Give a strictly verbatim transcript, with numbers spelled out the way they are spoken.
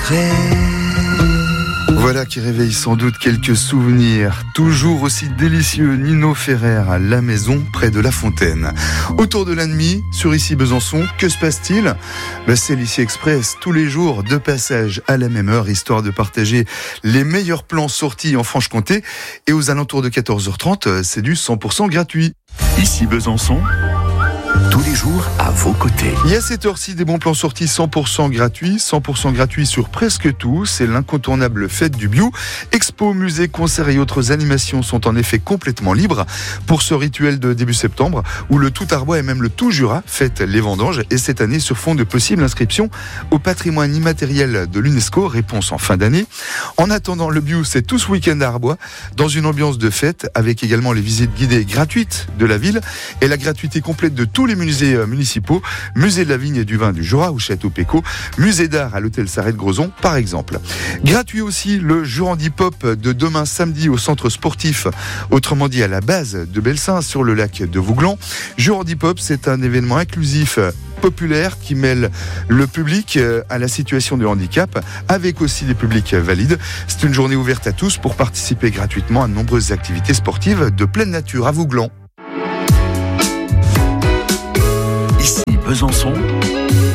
secret. Voilà qui réveille sans doute quelques souvenirs. Toujours aussi délicieux, Nino Ferrer à la maison près de la Fontaine. Autour de l'ennemi, sur Ici Besançon, que se passe-t-il ? Ben, c'est l'Ici Express, tous les jours, de passage à la même heure, histoire de partager les meilleurs plans sortis en Franche-Comté. Et aux alentours de quatorze heures trente, c'est du cent pour cent gratuit. Ici Besançon, tous les jours à vos côtés. Il y a cette heure-ci des bons plans sortis cent pour cent gratuits, cent pour cent gratuits sur presque tout. C'est l'incontournable fête du bio. Expos, musées, concerts et autres animations sont en effet complètement libres pour ce rituel de début septembre où le tout Arbois et même le tout Jura fêtent les vendanges et cette année sur fond de possible inscription au patrimoine immatériel de l'UNESCO, réponse en fin d'année. En attendant, le bio, c'est tout ce week-end à Arbois dans une ambiance de fête avec également les visites guidées gratuites de la ville et la gratuité complète de tous les musées municipaux, musée de la vigne et du vin du Jura ou Château Pécaud, musée d'art à l'hôtel Sarrette-Grozon par exemple. Gratuit aussi le Jurandi Pop de demain samedi au centre sportif, autrement dit à la base de Belsin sur le lac de Vouglan. Jurandi Pop, c'est un événement inclusif populaire qui mêle le public à la situation de handicap avec aussi des publics valides. C'est une journée ouverte à tous pour participer gratuitement à de nombreuses activités sportives de pleine nature à Vouglan. Ici Besançon,